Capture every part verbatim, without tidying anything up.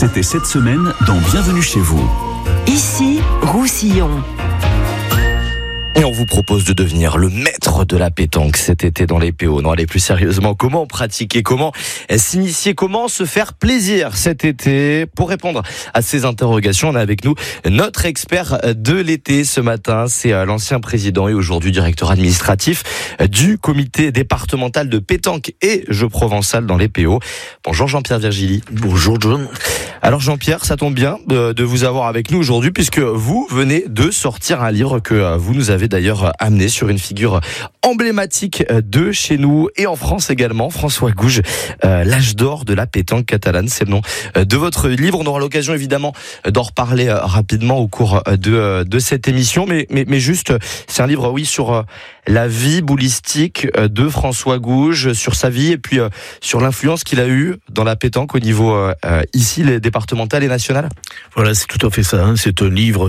C'était cette semaine dans Bienvenue chez vous. Ici, Roussillon. Et on vous propose de devenir le maître de la pétanque cet été dans les P O. Non, allez, plus sérieusement, comment pratiquer, comment s'initier, comment se faire plaisir cet été? Pour répondre à ces interrogations, on a avec nous notre expert de l'été ce matin. C'est l'ancien président et aujourd'hui directeur administratif du comité départemental de pétanque et jeux provençal dans les P O. Bonjour Jean-Pierre Virgili. Bonjour John. Alors Jean-Pierre, ça tombe bien de, de vous avoir avec nous aujourd'hui puisque vous venez de sortir un livre que vous nous avez d'ailleurs amené sur une figure emblématique de chez nous et en France également, François Gouge, euh, l'âge d'or de la pétanque catalane, c'est le nom de votre livre. On aura l'occasion évidemment d'en reparler rapidement au cours de, de cette émission, mais, mais, mais juste, c'est un livre, oui, sur la vie boulistique de François Gouge, sur sa vie et puis sur l'influence qu'il a eue dans la pétanque au niveau euh, ici, les départemental et national. Voilà, c'est tout à fait ça. Hein. C'est un livre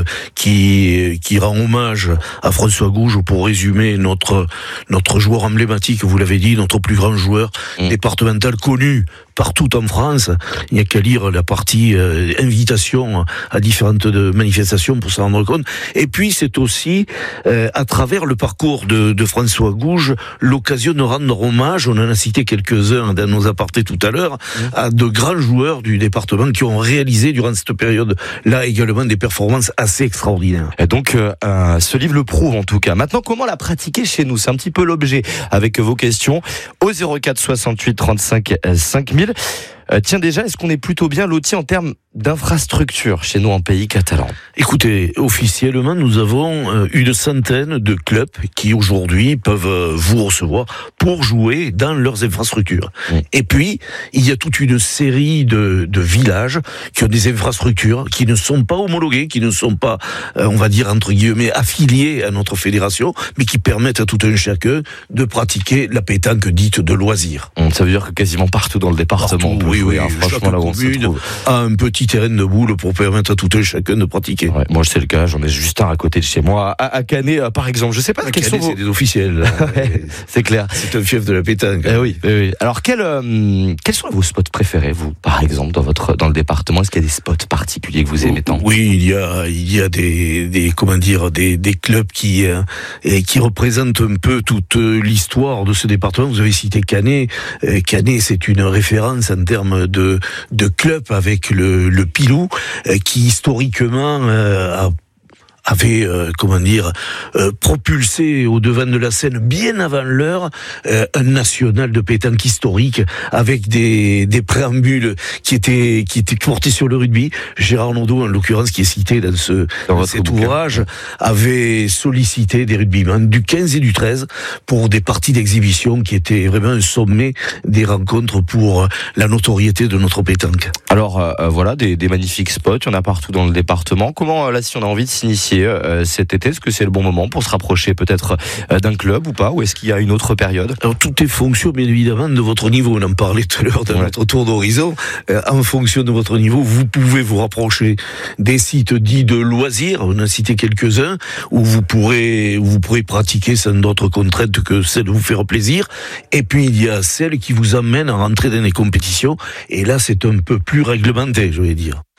qui qui rend hommage à François Gouge, pour résumer notre notre joueur emblématique, vous l'avez dit, notre plus grand joueur mmh. départemental connu partout en France. Il n'y a qu'à lire la partie euh, invitation à différentes de manifestations pour s'en rendre compte. Et puis c'est aussi euh, à travers le parcours de, de François Gouge l'occasion de rendre hommage, on en a cité quelques-uns dans nos apartés tout à l'heure, mmh. à de grands joueurs du département qui ont réalisé durant cette période-là également des performances assez extraordinaires. Et donc euh, ce livre le prouve en tout cas. Maintenant, comment la pratiquer chez nous? C'est un petit peu l'objet avec vos questions au zéro quatre soixante-huit trente-cinq cinq mille. Euh, tiens déjà, est-ce qu'on est plutôt bien loti en termes d'infrastructures chez nous en pays catalan? Écoutez, officiellement, nous avons euh, une centaine de clubs qui aujourd'hui peuvent euh, vous recevoir pour jouer dans leurs infrastructures. Mmh. Et puis, il y a toute une série de, de villages qui ont des infrastructures qui ne sont pas homologuées, qui ne sont pas, euh, on va dire entre guillemets, affiliés à notre fédération, mais qui permettent à tout un chacun de pratiquer la pétanque dite de loisir. Mmh, ça veut dire que quasiment partout dans le département. Partout, oui, oui, hein, franchement, là où commune a un petit terrain de boule pour permettre à tout un chacun de pratiquer. Ouais, moi, c'est le cas. J'en ai juste un à côté de chez moi, à, à Canet, par exemple. Je sais pas. À quels Canet, sont c'est vos... des officiels. ouais, c'est clair. C'est un fief de la pétanque. Eh oui, oui, oui. Alors, quel, euh, quels sont vos spots préférés, vous, par exemple, dans votre dans le département? Est-ce qu'il y a des spots particuliers que vous aimez tant? Oui, il y a il y a des des comment dire des des clubs qui euh, et qui représentent un peu toute l'histoire de ce département. Vous avez cité Canet. Euh, Canet, c'est une référence en termes de de club avec le, le Pilou, euh, qui historiquement euh, a avait, euh, comment dire, euh, propulsé au devant de la scène bien avant l'heure euh, un national de pétanque historique avec des des préambules qui étaient qui étaient portés sur le rugby. Gérard Naudot, en l'occurrence, qui est cité dans ce dans dans cet bouquin. ouvrage, avait sollicité des rugbyman du quinze et du treize pour des parties d'exhibition qui étaient vraiment un sommet des rencontres pour la notoriété de notre pétanque. Alors euh, voilà, des, des magnifiques spots, il y en a partout dans le département. Comment, là, si on a envie de s'initier euh, cet été, est-ce que c'est le bon moment pour se rapprocher peut-être euh, d'un club ou pas, ou est-ce qu'il y a une autre période? Alors tout est fonction bien évidemment de votre niveau, on en parlait tout à l'heure dans ouais. notre tour d'horizon. Euh, en fonction de votre niveau, vous pouvez vous rapprocher des sites dits de loisirs, on a cité quelques-uns, où vous pourrez, où vous pourrez pratiquer sans d'autres contraintes que celle de vous faire plaisir, et puis il y a celles qui vous amènent à rentrer dans les compétitions, et là c'est un peu plus réglementé, je vais dire.